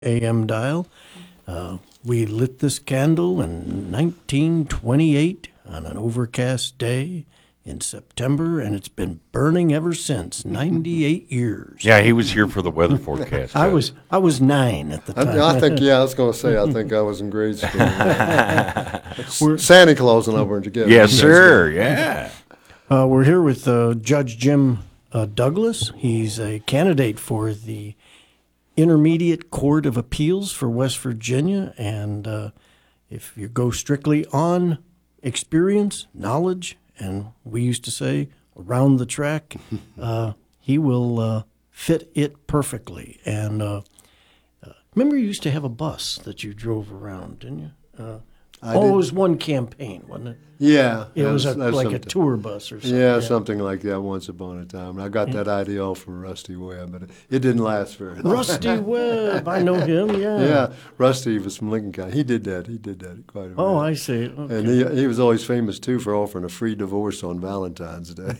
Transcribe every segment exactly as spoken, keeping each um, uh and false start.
A M dial. Uh, we lit this candle in nineteen twenty-eight on an overcast day in September, and it's been burning ever since, ninety-eight years. Yeah, he was here for the weather forecast. I was I was nine at the time. I, I think, yeah, I was going to say, I think I was in grade school. Santa Claus and I were together. Yes, sir, yeah. Uh, we're here with uh, Judge Jim uh, Douglas. He's a candidate for the Intermediate Court of Appeals for West Virginia, and uh, if you go strictly on experience, knowledge, and we used to say around the track, uh, he will uh, fit it perfectly. And uh, uh, remember, you used to have a bus that you drove around, didn't you? Uh, I oh, did. it was one campaign, wasn't it? Yeah. It was a, that's like a something. tour bus or something. Yeah, something like that once upon a time. And I got that idea all from Rusty Webb, but it, it didn't last very long. Rusty Webb, I know him, yeah. Yeah, Rusty was from Lincoln County. He did that. He did that quite a bit. Oh, I see. Okay. And he, he was always famous, too, for offering a free divorce on Valentine's Day.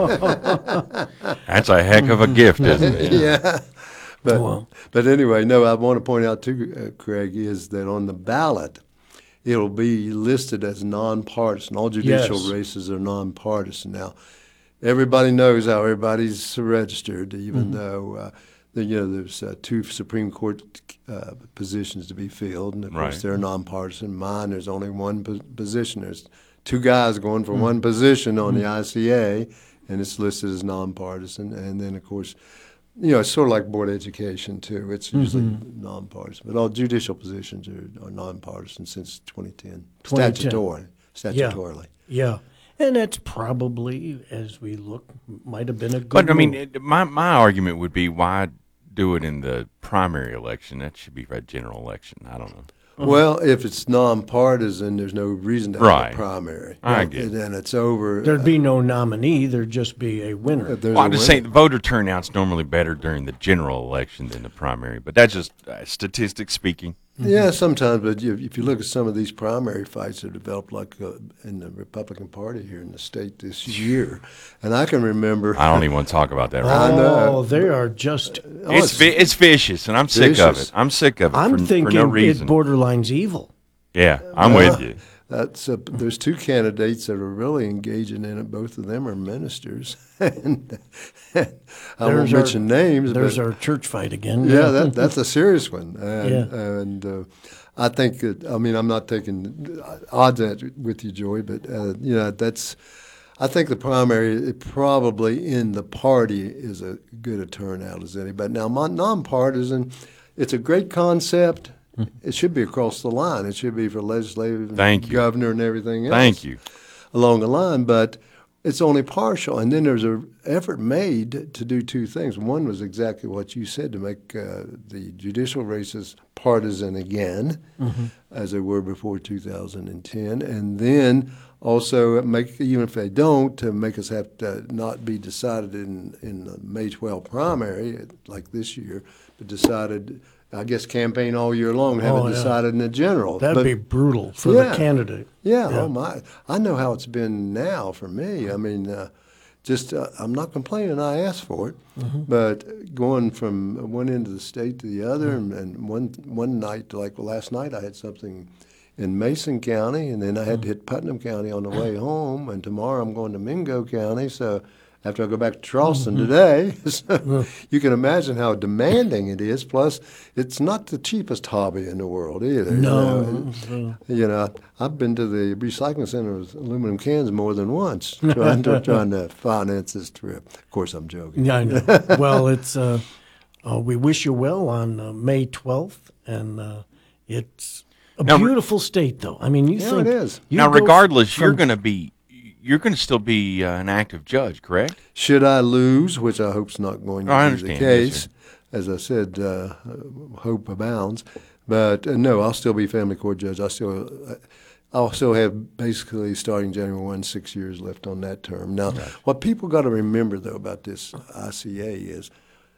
That's a heck of a gift, isn't it? Yeah. But, Oh, well. but anyway, no, I want to point out, too, uh, Craig, is that on the ballot, it'll be listed as nonpartisan. All judicial Yes. races are nonpartisan. Now, everybody knows how everybody's registered, even Mm-hmm. though uh, the, you know there's uh, two Supreme Court uh, positions to be filled, and of Right. course they're nonpartisan. Mine, there's only one po- position. There's two guys going Mm-hmm. for one position on the I C A, and it's listed as nonpartisan. And then, of course, you know, it's sort of like board education, too. It's usually Mm-hmm. nonpartisan. But all judicial positions are, are nonpartisan since twenty ten, twenty ten. statutory, Yeah. statutorily. Yeah. And that's probably, as we look, might have been a good But, I mean, move. it, my, my argument would be why do it in the primary election? That should be a general election. I don't know. Well, if it's nonpartisan, there's no reason to have Right. a primary. I get it. And then it's over. There'd be no nominee. There'd just be a winner. If there's Well, a I'm just winner. saying the voter turnout's normally better during the general election than the primary, but that's just uh, statistics speaking. Yeah, sometimes, but you, if you look at some of these primary fights that developed, like uh, in the Republican Party here in the state this year, and I can remember. I don't even want to talk about that right I now. know. Oh, they are just. Oh, It's vi- it's vicious, and I'm sick of Vicious. it. I'm sick of it I'm for, thinking for no it reason. borderlines evil. yeah, I'm Well, with you. That's uh, there's two candidates that are really engaging in it. Both of them are ministers, and I won't There's our- mention names. There's but our church fight again. yeah, that, that's a serious one. And, Yeah. and uh, I think that, I mean, I'm not taking odds at it with you, Joy, but uh, you know that's. I think the primary it probably in the party is a good a turnout as any. But now, mon- nonpartisan, it's a great concept. It should be across the line. It should be for legislative, and Thank you. governor, and everything else. Thank you. Along the line, but it's only partial. And then there's an effort made to do two things. One was exactly what you said, to make uh, the judicial races partisan again, as they were before two thousand ten, and then also make, even if they don't, to make us have to not be decided in, in the May twelfth primary, like this year, but decided, I guess, campaign all year long, have Oh, it yeah. decided in the general. That'd But- be brutal for Yeah. the candidate. yeah, Yeah. oh my! I know how it's been now for me. I mean, uh, just uh, I'm not complaining. I asked for it, Mm-hmm. but going from one end of the state to the other, and, and one one night, like last night, I had something in Mason County, and then I had to hit Putnam County on the way home, and tomorrow I'm going to Mingo County. So after I go back to Charleston Mm-hmm. today, so you can imagine how demanding it is. Plus, it's not the cheapest hobby in the world either. you No. know. no. You know, I've been to the recycling center with aluminum cans more than once, trying to trying to finance this trip. Of course, I'm joking. Yeah, I know. Well, it's. Uh, uh, we wish you well on uh, May twelfth, and uh, it's a Now, re- beautiful state, though. I mean, you Yeah, think it is. you Now, go regardless, from- you're going to be, you're going to still be uh, an active judge, correct? Should I lose, which I hope's not going to Oh, I be the understand. Yes, case, as I said, uh, hope abounds. But uh, no, I'll still be family court judge. I still, uh, I'll still have basically starting January first, six years left on that term. Now, what people got to remember though about this I C A is,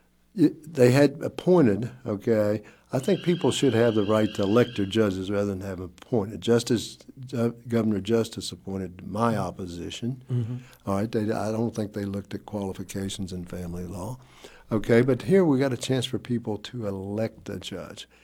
it, they had appointed. Okay, I think people should have the right to elect their judges rather than have them appointed. Just as uh, Governor Justice appointed my opposition. Mm-hmm. All right, they, I don't think they looked at qualifications in family law. Okay, but here we got a chance for people to elect a judge.